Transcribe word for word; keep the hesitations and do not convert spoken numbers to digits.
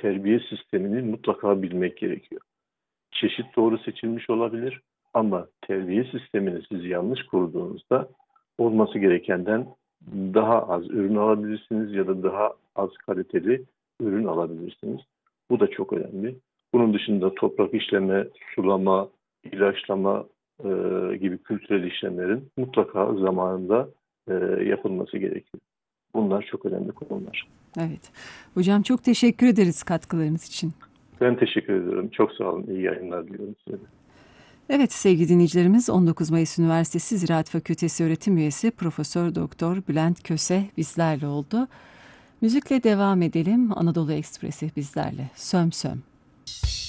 terbiye sistemini mutlaka bilmek gerekiyor. Çeşit doğru seçilmiş olabilir ama terbiye sistemini siz yanlış kurduğunuzda olması gerekenden daha az ürün alabilirsiniz ya da daha az kaliteli ürün alabilirsiniz. Bu da çok önemli. Bunun dışında toprak işleme, sulama, ilaçlama e, gibi kültürel işlemlerin mutlaka zamanında e, yapılması gerekiyor. Bunlar çok önemli konular. Evet. Hocam çok teşekkür ederiz katkılarınız için. Ben teşekkür ediyorum. Çok sağ olun. İyi yayınlar diliyorum size de. Evet sevgili dinleyicilerimiz, on dokuz Mayıs Üniversitesi Ziraat Fakültesi öğretim üyesi Profesör Doktor Bülent Köse bizlerle oldu. Müzikle devam edelim. Anadolu Ekspresi bizlerle. Söm söm.